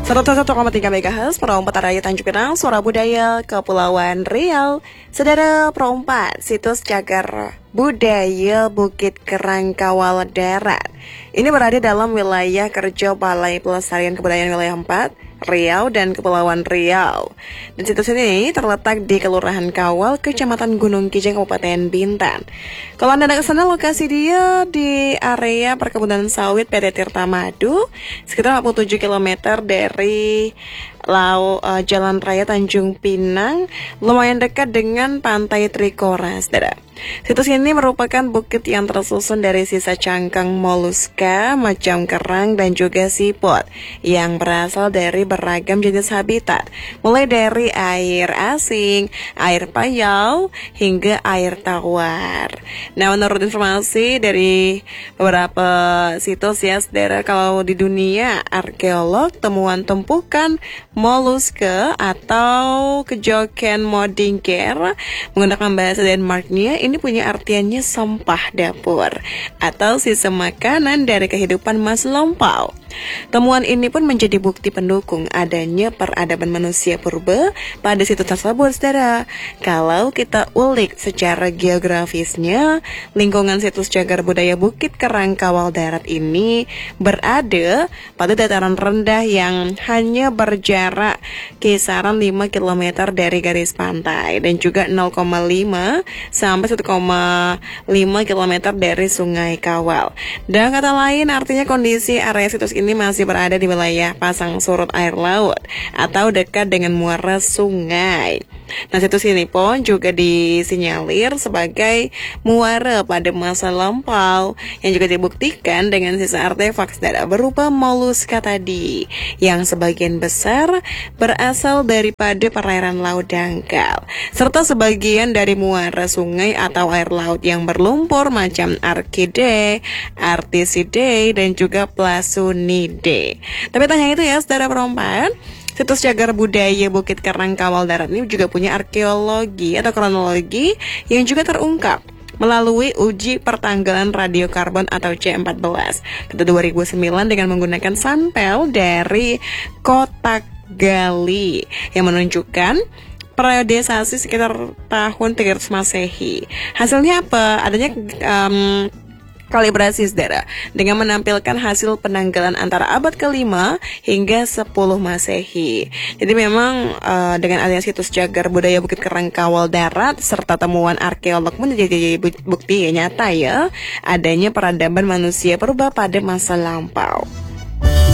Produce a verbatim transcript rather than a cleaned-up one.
seratus satu koma tiga MHz Pro empat Raya Tanjung Pinang, Suara Budaya Kepulauan Riau. Saudara Pro empat, situs cagar budaya Bukit Kerang Kawal Darat. Ini berada dalam wilayah kerja Balai Pelestarian Kebudayaan Wilayah empat, Riau dan Kepulauan Riau. Dan situs ini terletak di Kelurahan Kawal, Kecamatan Gunung Kijang, Kabupaten Bintan. Kalau Anda ke sana, lokasi dia di area perkebunan sawit P T Tirta Madu, sekitar empat puluh tujuh kilometer dari Lau, uh, Jalan Raya Tanjung Pinang, lumayan dekat dengan Pantai Trikora, saudara. Situs ini merupakan bukit yang tersusun dari sisa cangkang moluska, macam kerang, dan juga siput yang berasal dari beragam jenis habitat, mulai dari air asing, air payau, hingga air tawar. Nah, menurut informasi dari beberapa situs ya, saudara, kalau di dunia arkeolog, temuan tumpukan moluska atau kejoken modinger menggunakan bahasa Denmarknya, ini punya artiannya sampah dapur atau sisa makanan dari kehidupan masa lampau. Temuan ini pun menjadi bukti pendukung adanya peradaban manusia purba pada situs tersebut, saudara. Kalau kita ulik secara geografisnya, lingkungan situs cagar budaya Bukit Kerang Kawal Darat ini berada pada dataran rendah yang hanya berjarak kisaran lima kilometer dari garis pantai dan juga nol koma lima sampai satu koma lima kilometer dari Sungai Kawal. Dan kata lain, artinya kondisi area situs ini masih berada di wilayah pasang surut air laut atau dekat dengan muara sungai. Nah, situs ini pun juga disinyalir sebagai muara pada masa lampau yang juga dibuktikan dengan sisa artefak sejarah berupa moluska tadi yang sebagian besar berasal daripada perairan laut dangkal, serta sebagian dari muara sungai atau air laut yang berlumpur macam Archidae, Artisidae, dan juga Plasunidae. Tapi tanya itu ya, saudara perempuan, situs cagar budaya Bukit Kerang Kawal Darat ini juga punya arkeologi atau kronologi yang juga terungkap melalui uji pertanggalan radiokarbon atau C empat belas pada dua ribu sembilan dengan menggunakan sampel dari kotak gali yang menunjukkan periodisasi sekitar tahun tiga ratus Masehi. Hasilnya apa? Adanya um, kalibrasi, saudara, dengan menampilkan hasil penanggalan antara abad kelima hingga sepuluh Masehi. Jadi memang uh, dengan adanya situs cagar budaya Bukit Kerang Kawal Darat serta temuan arkeolog pun jadi bukti ya, nyata ya adanya peradaban manusia purba pada masa lampau.